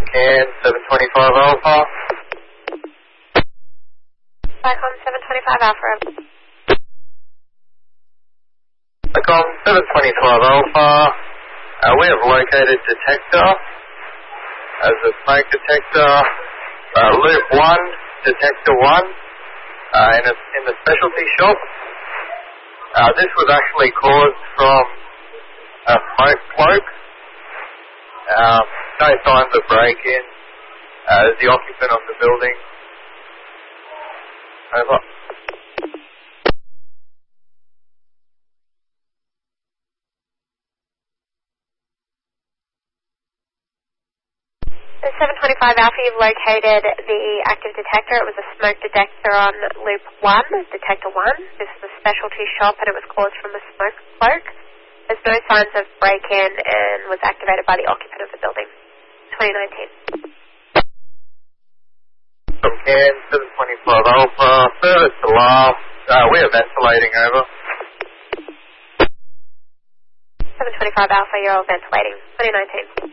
Can 725 Alpha. Vicom 725 Alpha. Vicom 725 Alpha. We have located detector as a smoke detector. Loop 1, detector 1, in the specialty shop. This was actually caused from a smoke cloak. No signs of break-in. The occupant of the building. Over. 725 Alpha, you've located the active detector. It was a smoke detector on loop 1, detector 1. This is a specialty shop and it was caused from a smoke cloak. There's no signs of break-in and was activated by the occupant of the building. 2019. From Can 725 Alpha, furthest to last. We are ventilating over. 725 Alpha, you're all ventilating. 2019.